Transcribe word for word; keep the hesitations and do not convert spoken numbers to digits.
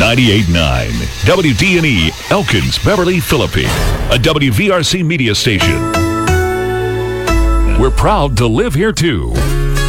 ninety-eight point nine W D and E, Elkins, Beverly, Philippine, a W V R C media station. We're proud to live here too.